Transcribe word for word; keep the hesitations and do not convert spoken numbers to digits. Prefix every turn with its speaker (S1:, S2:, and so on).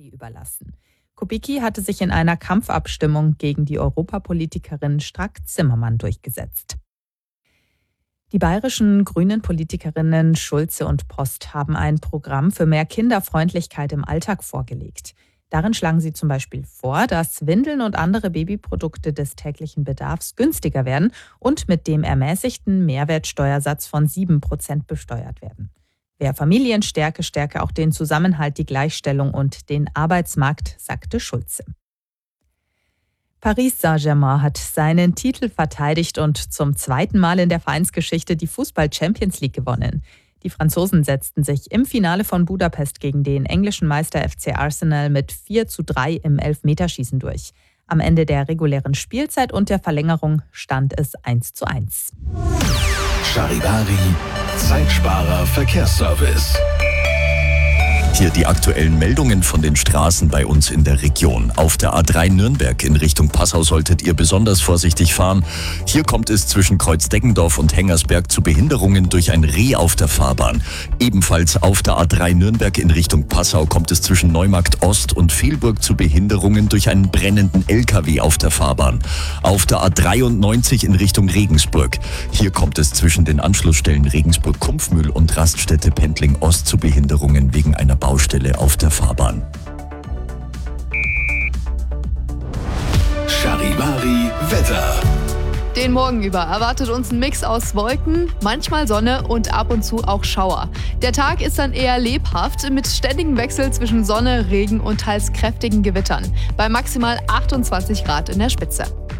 S1: AfD überlassen. Kubicki hatte sich in einer Kampfabstimmung gegen die Europapolitikerin Strack-Zimmermann durchgesetzt. Die bayerischen Grünen-Politikerinnen Schulze und Post haben ein Programm für mehr Kinderfreundlichkeit im Alltag vorgelegt. Darin schlagen sie zum Beispiel vor, dass Windeln und andere Babyprodukte des täglichen Bedarfs günstiger werden und mit dem ermäßigten Mehrwertsteuersatz von sieben Prozent besteuert werden. Wer Familien stärke, stärke auch den Zusammenhalt, die Gleichstellung und den Arbeitsmarkt, sagte Schulze. Paris Saint-Germain hat seinen Titel verteidigt und zum zweiten Mal in der Vereinsgeschichte die Fußball-Champions League gewonnen. Die Franzosen setzten sich im Finale von Budapest gegen den englischen Meister F C Arsenal mit vier zu drei im Elfmeterschießen durch. Am Ende der regulären Spielzeit und der Verlängerung stand es eins zu eins.
S2: Charivari, Zeitsparer Verkehrsservice.
S3: Hier die aktuellen Meldungen von den Straßen bei uns in der Region. Auf der A drei Nürnberg in Richtung Passau solltet ihr besonders vorsichtig fahren. Hier kommt es zwischen Kreuzdeggendorf und Hengersberg zu Behinderungen durch ein Reh auf der Fahrbahn. Ebenfalls auf der A drei Nürnberg in Richtung Passau kommt es zwischen Neumarkt Ost und Velburg zu Behinderungen durch einen brennenden L K W auf der Fahrbahn. Auf der A dreiundneunzig in Richtung Regensburg. Hier kommt es zwischen den Anschlussstellen Regensburg-Kumpfmühl und Raststätte Pendling Ost zu Behinderungen wegen einer Baustelle auf der Fahrbahn.
S2: Charivari Wetter.
S4: Den Morgen über erwartet uns ein Mix aus Wolken, manchmal Sonne und ab und zu auch Schauer. Der Tag ist dann eher lebhaft mit ständigem Wechsel zwischen Sonne, Regen und teils kräftigen Gewittern bei maximal achtundzwanzig Grad in der Spitze.